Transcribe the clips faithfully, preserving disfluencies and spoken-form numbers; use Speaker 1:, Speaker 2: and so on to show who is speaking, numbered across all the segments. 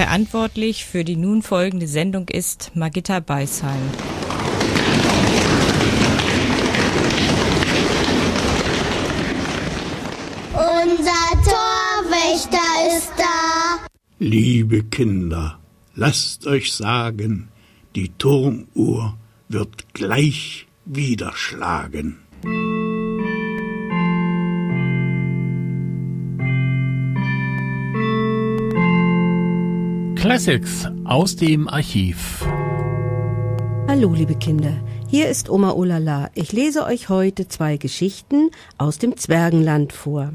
Speaker 1: Verantwortlich für die nun folgende Sendung ist Margitta Beisheim.
Speaker 2: Unser Torwächter ist da.
Speaker 3: Liebe Kinder, lasst euch sagen, die Turmuhr wird gleich wieder schlagen.
Speaker 4: Classics aus dem Archiv.
Speaker 5: Hallo liebe Kinder, hier ist Oma Olala. Ich lese euch heute zwei Geschichten aus dem Zwergenland vor.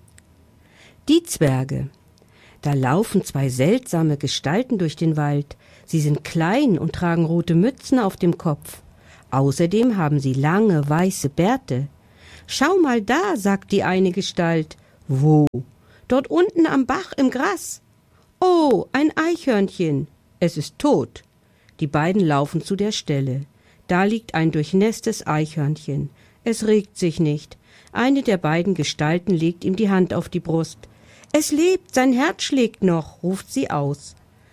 Speaker 5: Die Zwerge. Da laufen zwei seltsame Gestalten durch den Wald. Sie sind klein und tragen rote Mützen auf dem Kopf. Außerdem haben sie lange, weiße Bärte. »Schau mal da«, sagt die eine Gestalt. »Wo?« »Dort unten am Bach im Gras.« »Oh, ein Eichhörnchen. Es ist tot.« Die beiden laufen zu der Stelle. Da liegt ein durchnässtes Eichhörnchen. Es regt sich nicht. Eine der beiden Gestalten legt ihm die Hand auf die Brust. »Es lebt, sein Herz schlägt noch«, ruft sie aus.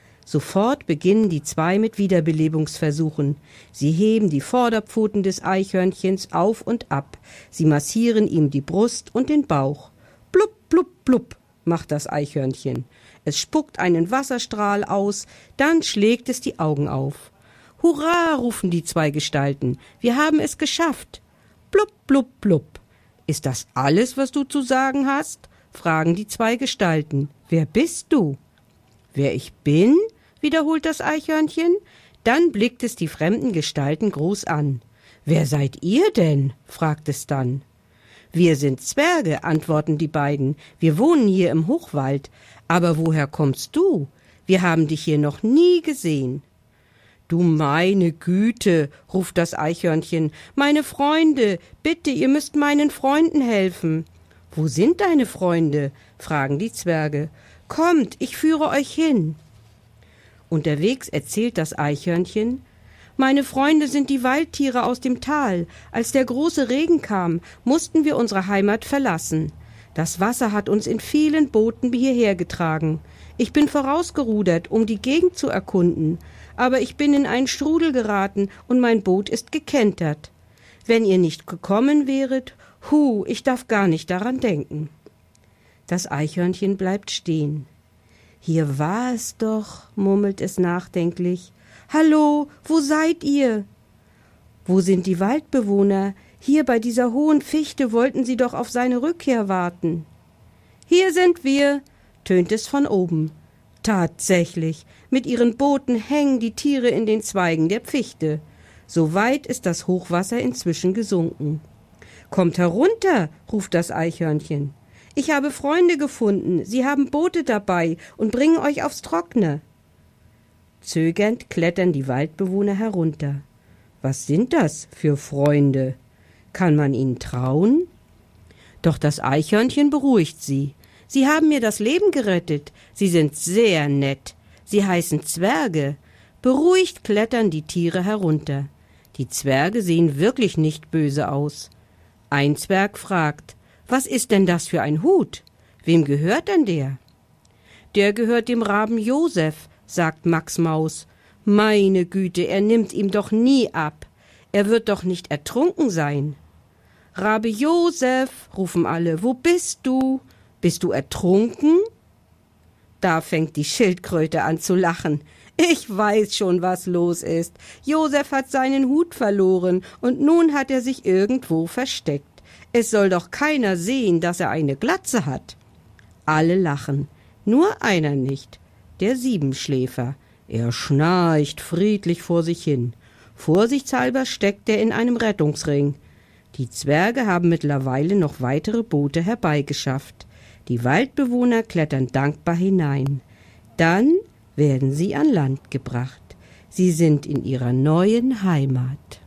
Speaker 5: Sofort beginnen die zwei mit Wiederbelebungsversuchen. Sie heben die Vorderpfoten des Eichhörnchens auf und ab. Sie massieren ihm die Brust und den Bauch. Blub, blub, blub, macht das Eichhörnchen. Es spuckt einen Wasserstrahl aus, dann schlägt es die Augen auf. »Hurra«, rufen die zwei Gestalten, »wir haben es geschafft.« Blub, blub, blub. »Ist das alles, was du zu sagen hast?«, fragen die zwei Gestalten. »Wer bist du?« »Wer ich bin?«, wiederholt das Eichhörnchen. Dann blickt es die fremden Gestalten groß an. »Wer seid ihr denn?«, fragt es dann. »Wir sind Zwerge«, antworten die beiden. »Wir wohnen hier im Hochwald. Aber woher kommst du? Wir haben dich hier noch nie gesehen.« »Du meine Güte«, ruft das Eichhörnchen, »meine Freunde, bitte, ihr müsst meinen Freunden helfen.« »Wo sind deine Freunde?«, fragen die Zwerge. »Kommt, ich führe euch hin.« Unterwegs erzählt das Eichhörnchen: »Meine Freunde sind die Waldtiere aus dem Tal. Als der große Regen kam, mussten wir unsere Heimat verlassen. Das Wasser hat uns in vielen Booten hierher getragen. Ich bin vorausgerudert, um die Gegend zu erkunden, aber ich bin in einen Strudel geraten und mein Boot ist gekentert. Wenn ihr nicht gekommen wäret, hu, ich darf gar nicht daran denken.« Das Eichhörnchen bleibt stehen. »Hier war es doch«, murmelt es nachdenklich. »Hallo, wo seid ihr?« »Wo sind die Waldbewohner? Hier bei dieser hohen Fichte wollten sie doch auf seine Rückkehr warten.« »Hier sind wir«, tönt es von oben. Tatsächlich, mit ihren Booten hängen die Tiere in den Zweigen der Fichte. So weit ist das Hochwasser inzwischen gesunken. »Kommt herunter«, ruft das Eichhörnchen. »Ich habe Freunde gefunden, sie haben Boote dabei und bringen euch aufs Trockene.« Zögernd klettern die Waldbewohner herunter. Was sind das für Freunde? Kann man ihnen trauen? Doch das Eichhörnchen beruhigt sie. »Sie haben mir das Leben gerettet. Sie sind sehr nett. Sie heißen Zwerge.« Beruhigt klettern die Tiere herunter. Die Zwerge sehen wirklich nicht böse aus. Ein Zwerg fragt: »Was ist denn das für ein Hut? Wem gehört denn der?« »Der gehört dem Raben Josef«, sagt Max Maus. »Meine Güte, er nimmt ihm doch nie ab. Er wird doch nicht ertrunken sein.« »Rabe Josef«, rufen alle, »wo bist du? Bist du ertrunken?« Da fängt die Schildkröte an zu lachen. »Ich weiß schon, was los ist. Josef hat seinen Hut verloren und nun hat er sich irgendwo versteckt. Es soll doch keiner sehen, dass er eine Glatze hat.« Alle lachen, nur einer nicht, der Siebenschläfer. Er schnarcht friedlich vor sich hin. Vorsichtshalber steckt er in einem Rettungsring. Die Zwerge haben mittlerweile noch weitere Boote herbeigeschafft. Die Waldbewohner klettern dankbar hinein. Dann werden sie an Land gebracht. Sie sind in ihrer neuen Heimat.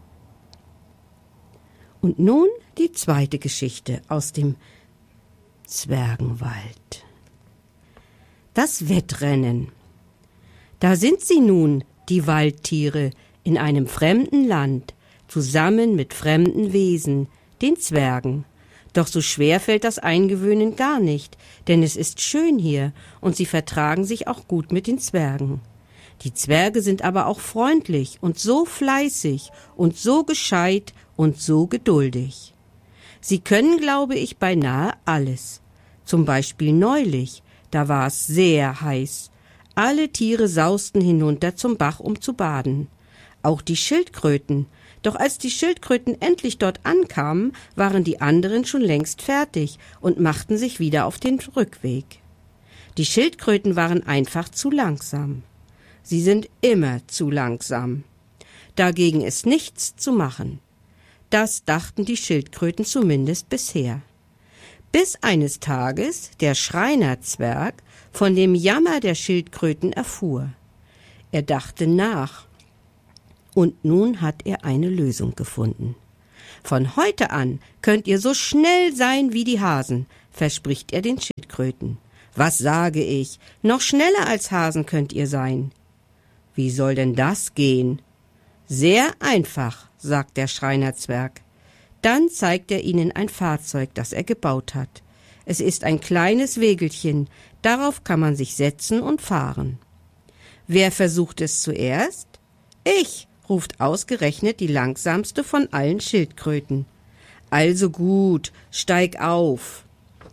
Speaker 5: Und nun die zweite Geschichte aus dem Zwergenwald. Das Wettrennen. Da sind sie nun, die Waldtiere, in einem fremden Land, zusammen mit fremden Wesen, den Zwergen. Doch so schwer fällt das Eingewöhnen gar nicht, denn es ist schön hier und sie vertragen sich auch gut mit den Zwergen. Die Zwerge sind aber auch freundlich und so fleißig und so gescheit und so geduldig. Sie können, glaube ich, beinahe alles. Zum Beispiel neulich, da war es sehr heiß. Alle Tiere sausten hinunter zum Bach, um zu baden. Auch die Schildkröten. Doch als die Schildkröten endlich dort ankamen, waren die anderen schon längst fertig und machten sich wieder auf den Rückweg. Die Schildkröten waren einfach zu langsam. Sie sind immer zu langsam. Dagegen ist nichts zu machen. Das dachten die Schildkröten zumindest bisher. Bis eines Tages der Schreinerzwerg von dem Jammer der Schildkröten erfuhr. Er dachte nach. Und nun hat er eine Lösung gefunden. Von heute an könnt ihr so schnell sein wie die Hasen, verspricht er den Schildkröten. Was sage ich? Noch schneller als Hasen könnt ihr sein. Wie soll denn das gehen? Sehr einfach, sagt der Schreinerzwerg. Dann zeigt er ihnen ein Fahrzeug, das er gebaut hat. Es ist ein kleines Wägelchen, darauf kann man sich setzen und fahren. Wer versucht es zuerst? Ich, ruft ausgerechnet die langsamste von allen Schildkröten. Also gut, steig auf.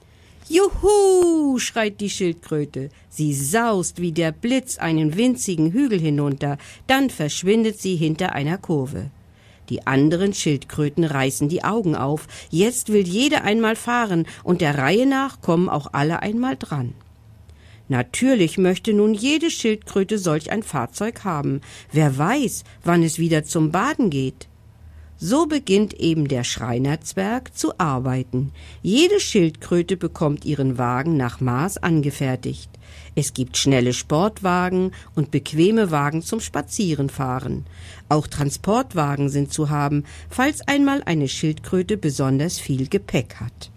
Speaker 5: Juhu, schreit die Schildkröte. Sie saust wie der Blitz einen winzigen Hügel hinunter, dann verschwindet sie hinter einer Kurve. Die anderen Schildkröten reißen die Augen auf. Jetzt will jede einmal fahren und der Reihe nach kommen auch alle einmal dran. Natürlich möchte nun jede Schildkröte solch ein Fahrzeug haben. Wer weiß, wann es wieder zum Baden geht. So beginnt eben der Schreinerzwerg zu arbeiten. Jede Schildkröte bekommt ihren Wagen nach Maß angefertigt. Es gibt schnelle Sportwagen und bequeme Wagen zum Spazierenfahren. Auch Transportwagen sind zu haben, falls einmal eine Schildkröte besonders viel Gepäck hat.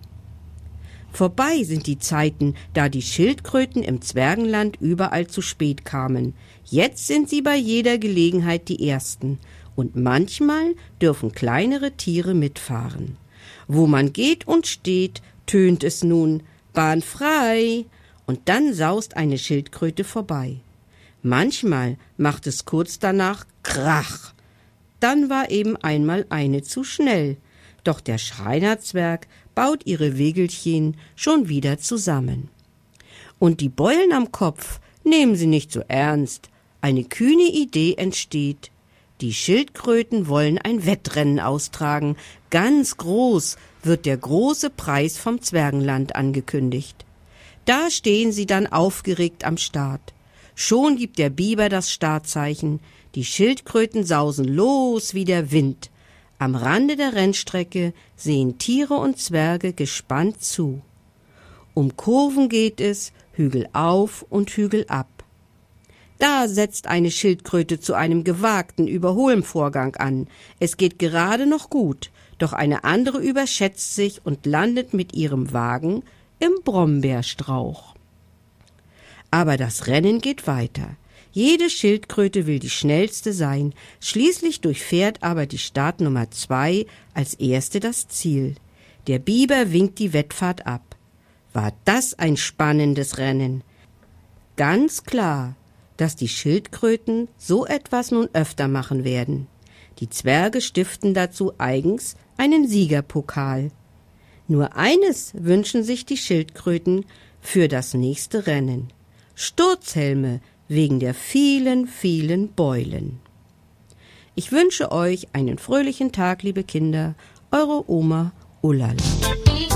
Speaker 5: Vorbei sind die Zeiten, da die Schildkröten im Zwergenland überall zu spät kamen. Jetzt sind sie bei jeder Gelegenheit die Ersten. Und manchmal dürfen kleinere Tiere mitfahren. Wo man geht und steht, tönt es nun, Bahn frei, und dann saust eine Schildkröte vorbei. Manchmal macht es kurz danach Krach. Dann war eben einmal eine zu schnell. Doch der Schreinerzwerg baut ihre Wägelchen schon wieder zusammen. Und die Beulen am Kopf nehmen sie nicht so ernst. Eine kühne Idee entsteht. Die Schildkröten wollen ein Wettrennen austragen. Ganz groß wird der große Preis vom Zwergenland angekündigt. Da stehen sie dann aufgeregt am Start. Schon gibt der Biber das Startzeichen. Die Schildkröten sausen los wie der Wind. Am Rande der Rennstrecke sehen Tiere und Zwerge gespannt zu. Um Kurven geht es, Hügel auf und Hügel ab. Da setzt eine Schildkröte zu einem gewagten Überholvorgang an. Es geht gerade noch gut, doch eine andere überschätzt sich und landet mit ihrem Wagen im Brombeerstrauch. Aber das Rennen geht weiter. Jede Schildkröte will die schnellste sein, schließlich durchfährt aber die Startnummer zwei als erste das Ziel. Der Biber winkt die Wettfahrt ab. War das ein spannendes Rennen? Ganz klar, dass die Schildkröten so etwas nun öfter machen werden. Die Zwerge stiften dazu eigens einen Siegerpokal. Nur eines wünschen sich die Schildkröten für das nächste Rennen: Sturzhelme wegen der vielen, vielen Beulen. Ich wünsche euch einen fröhlichen Tag, liebe Kinder, eure Oma Ullala.